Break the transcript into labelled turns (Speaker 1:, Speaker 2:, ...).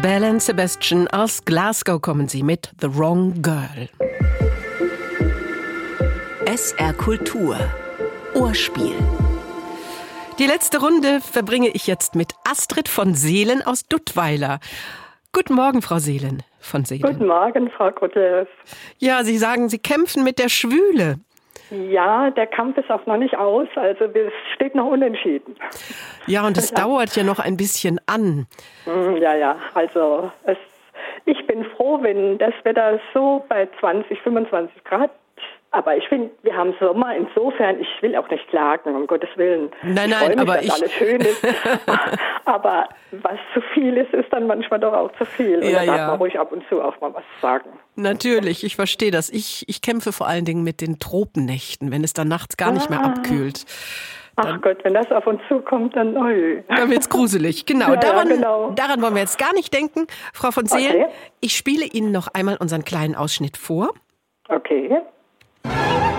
Speaker 1: Belle and Sebastian aus Glasgow kommen sie mit The Wrong Girl.
Speaker 2: SR Kultur. Ohrspiel.
Speaker 1: Die letzte Runde verbringe ich jetzt mit Astrid von Seelen aus Duttweiler. Guten Morgen, Frau Seelen von Seelen.
Speaker 3: Guten Morgen, Frau Grütters.
Speaker 1: Ja, Sie sagen, Sie kämpfen mit der Schwüle.
Speaker 3: Ja, der Kampf ist auch noch nicht aus, also es steht noch unentschieden.
Speaker 1: Ja, und es dauert ja noch ein bisschen an.
Speaker 3: Ja, also ich bin froh, wenn das Wetter so bei 20, 25 Grad. Aber ich finde, wir haben Sommer, insofern, ich will auch nicht klagen, um Gottes Willen.
Speaker 1: Nein,
Speaker 3: aber alles schön ist. Aber was zu viel ist, ist dann manchmal doch auch zu viel. Und da darf man ruhig ab und zu auch mal was sagen.
Speaker 1: Natürlich, ich verstehe das. Ich kämpfe vor allen Dingen mit den Tropennächten, wenn es dann nachts gar nicht mehr abkühlt.
Speaker 3: Ach Gott, wenn das auf uns zukommt, dann
Speaker 1: Dann wird's gruselig. Genau.
Speaker 3: Ja,
Speaker 1: daran wollen wir jetzt gar nicht denken. Frau von Seelen, Ich spiele Ihnen noch einmal unseren kleinen Ausschnitt vor.
Speaker 3: Okay.